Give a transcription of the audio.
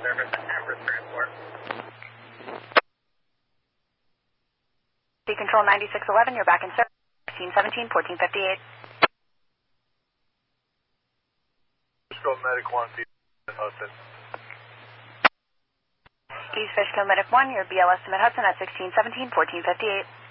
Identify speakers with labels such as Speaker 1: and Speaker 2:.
Speaker 1: service and Amber transport.
Speaker 2: Sea Control 9611, you're back in service. 1617, 1458.
Speaker 3: Fishkill Medic 1, Smith Hudson.
Speaker 2: East Fishkill Medic 1, your BLS to Mid Hudson at 1617, 1458.